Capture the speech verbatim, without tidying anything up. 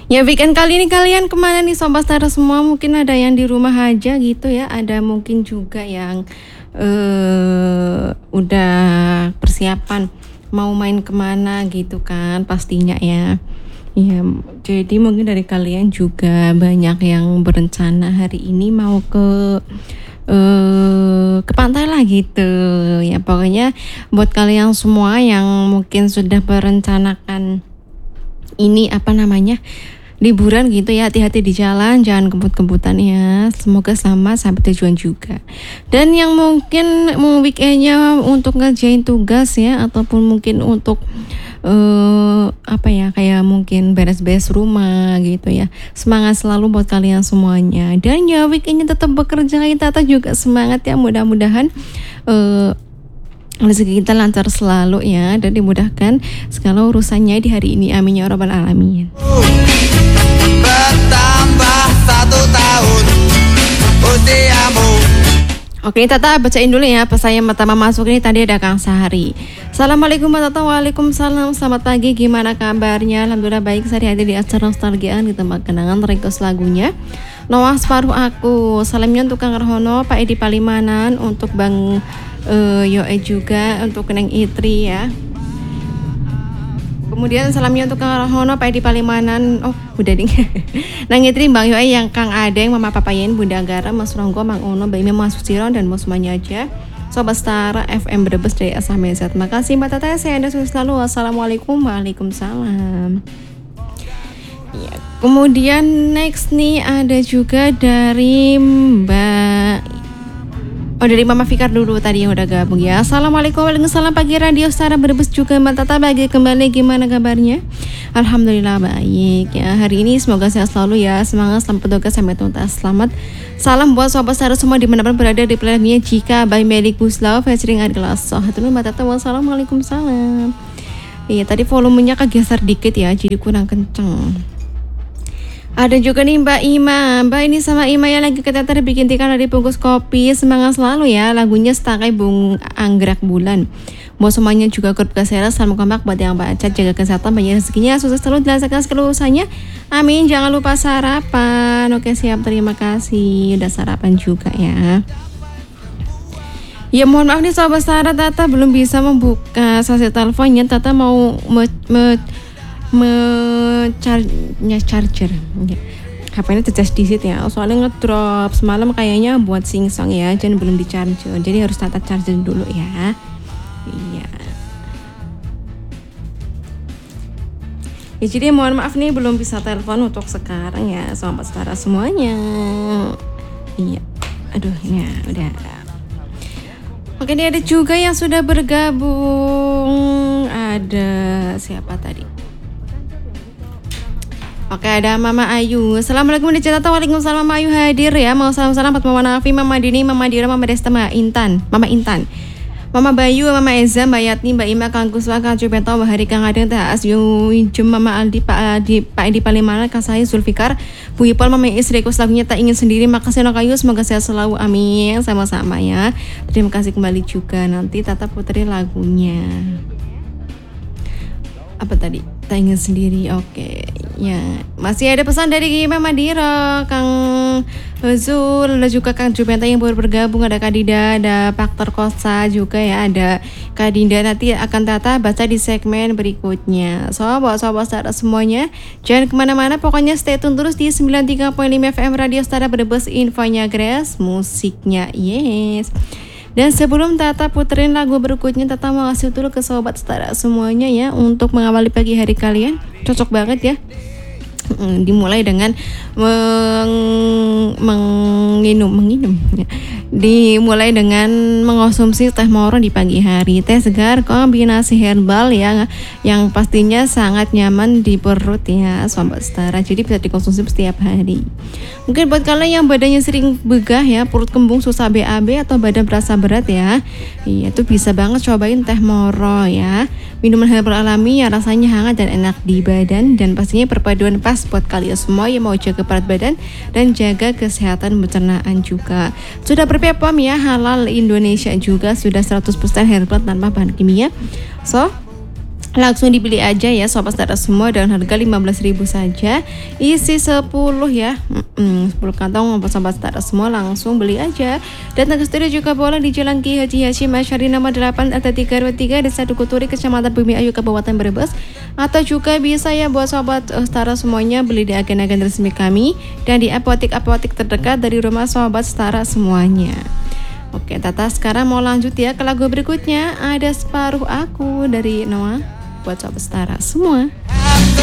Ya weekend kali ini kalian kemana nih Sobat Stara semua? Mungkin ada yang di rumah aja gitu ya. Ada mungkin juga yang uh, udah persiapan mau main kemana gitu kan pastinya ya. Ya, jadi mungkin dari kalian juga banyak yang berencana hari ini mau ke uh, ke pantai lah gitu. Ya pokoknya buat kalian semua yang mungkin sudah merencanakan ini apa namanya liburan gitu ya, hati-hati di jalan, jangan kebut-kebutan ya, semoga selamat sampai tujuan juga. Dan yang mungkin weekendnya untuk ngerjain tugas ya, ataupun mungkin untuk uh, apa ya kayak mungkin beres-beres rumah gitu ya, semangat selalu buat kalian semuanya. Dan ya weekendnya tetap bekerja, Tata juga semangat ya, mudah-mudahan uh, rezeki kita lancar selalu ya, dan dimudahkan segala urusannya di hari ini, amin ya rabbal alamin. Bertambah satu tahun usiamu. Oke, Tata bacain dulu ya pas saya pertama masuk ini. Tadi ada Kang Sahari. Assalamualaikum warahmatullahi wabarakatuh. Waalaikumsalam. Selamat pagi, gimana kabarnya? Alhamdulillah baik. Saya hadir di acara nostalgiaan di tempat kenangan, request lagunya Noah Separuh Aku. Salamnya untuk Kang Rohono, Pak Edi Palimanan, untuk Bang Uh, Yoe juga, untuk Neng Itri ya. Kemudian salamnya untuk Kang Rohono, Pak Edi Palimanan. Oh udah ding. Neng Itri, Bang Yoe, yang Kang Adeng, Mama Papayen, Bunda Gara, Mas Ronggo, Mang Ono, Mbak Ime, Mas Susiron, dan mau semuanya aja Sobat Stara F M Brebes dari Asal Meza. Terima kasih Mbak Tata, saya Anda sukses selalu. Wassalamualaikum. Waalaikumsalam. Ya, kemudian next nih ada juga dari Mbak Oh dari Mama Fikar dulu tadi yang udah gabung ya. Assalamualaikum warahmatullahi wabarakatuh. Pagi Radio Stara Brebes juga Mbak Tata, bagi kembali, gimana kabarnya? Alhamdulillah baik ya. Hari ini semoga sehat selalu ya. Semangat, selamat bertugas sampai tuntas. Selamat salam buat Sobat Stara semua dimanapun berada di planet dunia. Jika by Melik Guslau featuring Adila Sohatul Mbak Tata. Wassalamualaikum salam. Iya tadi volumenya kegeser dikit ya, jadi kurang kenceng. Ada juga nih Mbak Ima. Mbak ini sama Ima ya lagi keteter bikin tikar dari bungkus kopi. Semangat selalu ya. Lagunya Setakai Bung Anggrek Bulan. Mau semuanya juga grup kesehatan. Salam kompak buat yang baca. Jaga kesehatan, banyak rezekinya, sukses selalu, dilancarkan segala urusannya. Amin. Jangan lupa sarapan. Oke siap, terima kasih. Udah sarapan juga ya. Ya mohon maaf nih Sobat Stara, Tata belum bisa membuka sesi teleponnya. Tata mau me, me, me-charge-nya charger ya. H P ini tercas disit ya, soalnya ngedrop semalam kayaknya buat singsong ya, jadi belum di charger, jadi harus tata charger dulu ya. Iya ya, jadi mohon maaf nih belum bisa telepon untuk sekarang ya Sobat Stara semuanya. Iya, aduh ini ya, udah. Oke, ini ada juga yang sudah bergabung. Ada siapa tadi? Oke, ada Mama Ayu. Assalamualaikum D J Tata. Waalaikumsalam. Mama Ayu hadir ya. Mau salam-salam buat Mama Nafi, Mama Dini, Mama Dira, Mama Desta, Mama Intan, Mama Intan, Mama Bayu, Mama Eza, Mbak Yatni, Mbak Ima, Kang Kuswa, Kang Cupento, Mbak Hari, Kang Adeng, Teh As, Jem, Mama Aldi, Pak Adi, Pak Edi Palimanan, Kang Sahi, Zulfikar, Bu Ipol, Mama Istri, Kus lagunya Tak Ingin Sendiri. Makasih Nok Ayu, semoga sehat selalu, amin. Sama-sama ya. Terima kasih kembali juga. Nanti Tata putri lagunya. Apa tadi? Tak Ingin Sendiri. Oke ya, masih ada pesan dari Mama Dira, Kang Zul, ada juga Kang Jupenta yang baru bergabung, ada Kak Dinda, ada Faktor Kosa juga ya, ada Kak Dinda. Nanti akan Tata baca di segmen berikutnya. So buat Sobat Stara semuanya jangan kemana-mana, pokoknya stay tune terus di sembilan puluh tiga koma lima F M Radio Stara Brebes. Infonya gratis, musiknya yes. Dan sebelum Tata puterin lagu berikutnya, Tata mau kasih dulu ke Sobat Stara semuanya ya, untuk mengawali pagi hari kalian. Cocok banget ya. Dimulai dengan meng, menginum, menginum ya. Dimulai dengan mengonsumsi teh mawar di pagi hari. Teh segar kombinasi herbal yang yang pastinya sangat nyaman di perut ya Sobat Stara. Jadi bisa dikonsumsi setiap hari. Mungkin buat kalian yang badannya sering begah ya, perut kembung, susah B A B, atau badan berasa berat ya, iya tuh bisa banget cobain teh moro ya. Minuman herbal alami yang rasanya hangat dan enak di badan, dan pastinya perpaduan pas buat kalian semua yang mau jaga berat badan dan jaga kesehatan pencernaan juga. Sudah ber B P O M ya, halal Indonesia juga, sudah seratus persen herbal tanpa bahan kimia. So Langsung dibeli aja ya Sobat Setara semua dengan harga lima belas ribu saja. Isi sepuluh ya. Mm-mm, sepuluh kantong untuk Sobat Setara semua, langsung beli aja. Datang ke studio juga boleh di Jalan Ki Haji Hasyim Asy'ari nomor delapan R T tiga dua tiga Desa Dukuturi Kecamatan Bumi Ayu Kabupaten Brebes. Atau juga bisa ya buat Sobat Setara semuanya beli di agen-agen resmi kami dan di apotik-apotik terdekat dari rumah Sobat Setara semuanya. Oke, Tata sekarang mau lanjut ya ke lagu berikutnya. Ada Separuh Aku dari Noah buat Sobat Setara semua.